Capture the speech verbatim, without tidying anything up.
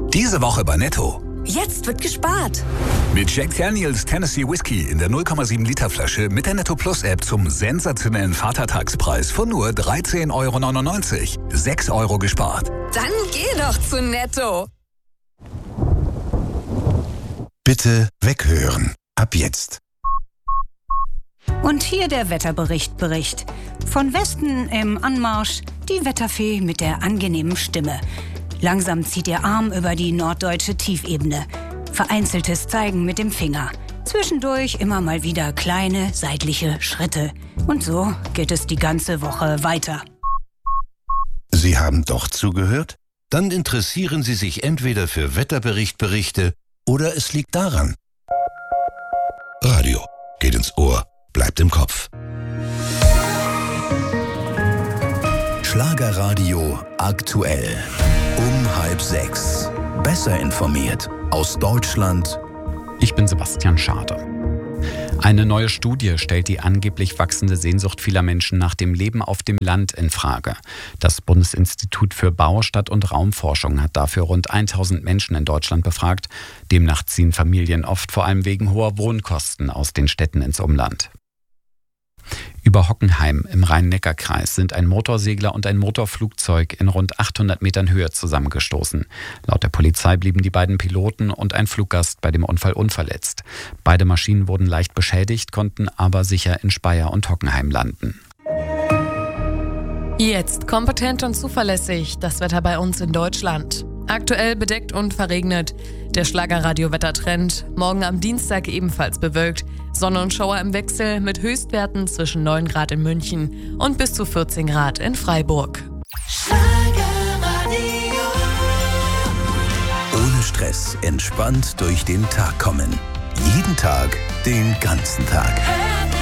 Diese Woche bei Netto. Jetzt wird gespart. Mit Jack Daniels Tennessee Whiskey in der null Komma sieben Liter Flasche mit der Netto Plus App zum sensationellen Vatertagspreis von nur dreizehn Euro neunundneunzig. sechs Euro gespart. Dann geh doch zu Netto. Bitte weghören. Ab jetzt. Und hier der Wetterbericht Bericht. Von Westen im Anmarsch die Wetterfee mit der angenehmen Stimme. Langsam zieht ihr Arm über die norddeutsche Tiefebene. Vereinzeltes Zeigen mit dem Finger. Zwischendurch immer mal wieder kleine seitliche Schritte. Und so geht es die ganze Woche weiter. Sie haben doch zugehört? Dann interessieren Sie sich entweder für Wetterberichtberichte oder es liegt daran. Radio geht ins Ohr, bleibt im Kopf. Schlagerradio aktuell. Um halb sechs. Besser informiert aus Deutschland. Ich bin Sebastian Schade. Eine neue Studie stellt die angeblich wachsende Sehnsucht vieler Menschen nach dem Leben auf dem Land in Frage. Das Bundesinstitut für Bau-, Stadt- und Raumforschung hat dafür rund tausend Menschen in Deutschland befragt. Demnach ziehen Familien oft vor allem wegen hoher Wohnkosten aus den Städten ins Umland. Über Hockenheim im Rhein-Neckar-Kreis sind ein Motorsegler und ein Motorflugzeug in rund achthundert Metern Höhe zusammengestoßen. Laut der Polizei blieben die beiden Piloten und ein Fluggast bei dem Unfall unverletzt. Beide Maschinen wurden leicht beschädigt, konnten aber sicher in Speyer und Hockenheim landen. Jetzt kompetent und zuverlässig das Wetter bei uns in Deutschland. Aktuell bedeckt und verregnet. Der Schlagerradio-Wettertrend. Morgen am Dienstag ebenfalls bewölkt. Sonne und Schauer im Wechsel mit Höchstwerten zwischen neun Grad in München und bis zu vierzehn Grad in Freiburg. Schlagerradio. Ohne Stress, entspannt durch den Tag kommen. Jeden Tag, den ganzen Tag.